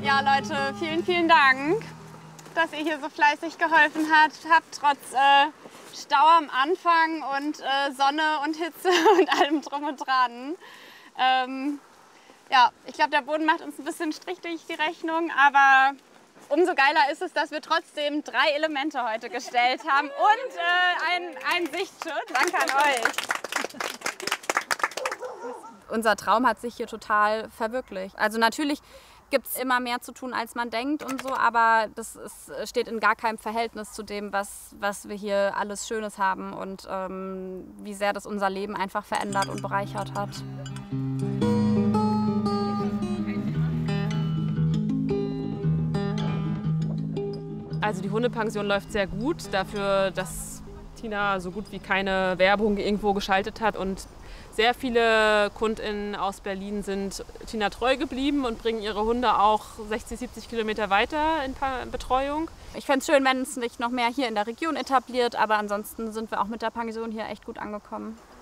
Ja, Leute, vielen, vielen Dank, dass ihr hier so fleißig geholfen habt, trotz Stau am Anfang und Sonne und Hitze und allem drum und dran. Ja, ich glaube, der Boden macht uns ein bisschen Strich durch die Rechnung, aber umso geiler ist es, dass wir trotzdem 3 Elemente heute gestellt haben und einen Sichtschutz. Danke an euch. Unser Traum hat sich hier total verwirklicht. Also natürlich gibt es immer mehr zu tun, als man denkt und so, aber steht in gar keinem Verhältnis zu dem, was wir hier alles Schönes haben und wie sehr das unser Leben einfach verändert und bereichert hat. Also die Hundepension läuft sehr gut, dafür, dass Tina so gut wie keine Werbung irgendwo geschaltet hat und sehr viele KundInnen aus Berlin sind Tina treu geblieben und bringen ihre Hunde auch 60, 70 Kilometer weiter in Betreuung. Ich fände es schön, wenn es sich noch mehr hier in der Region etabliert, aber ansonsten sind wir auch mit der Pension hier echt gut angekommen.